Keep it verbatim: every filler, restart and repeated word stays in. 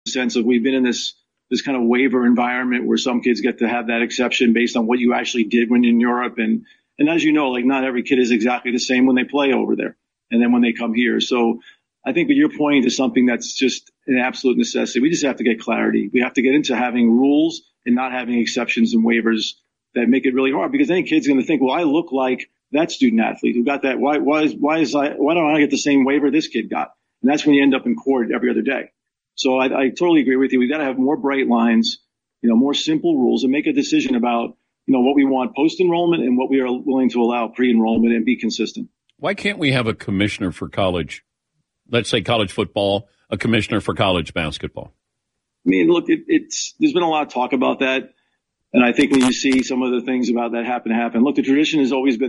sense of we've been in this this kind of waiver environment where some kids get to have that exception based on what you actually did when you're in Europe. And, and as you know, like not every kid is exactly the same when they play over there and then when they come here. So I think what you're pointing to something that's just an absolute necessity. We just have to get clarity. We have to get into having rules and not having exceptions and waivers that make it really hard, because any kid's going to think, well, I look like that student athlete who got that. Why, why is, why is I, why don't I get the same waiver this kid got? And that's when you end up in court every other day. So I, I totally agree with you. We've got to have more bright lines, you know, more simple rules, and make a decision about, you know, what we want post-enrollment and what we are willing to allow pre-enrollment, and be consistent. Why can't we have a commissioner for college, let's say college football, a commissioner for college basketball? I mean, look, it, it's there's been a lot of talk about that. And I think when you see some of the things about that happen to happen, look, the tradition has always been